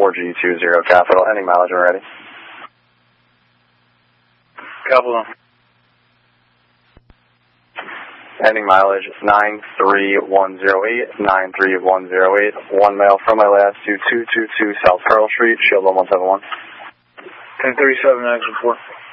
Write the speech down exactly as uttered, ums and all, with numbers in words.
four G two zero Capital. Ending mileage when ready. Capital. Ending mileage nine three one zero eight, nine three one zero eight. One mile from my last to two two two South Pearl Street, Shield one one seven one. ten thirty-seven, exit four.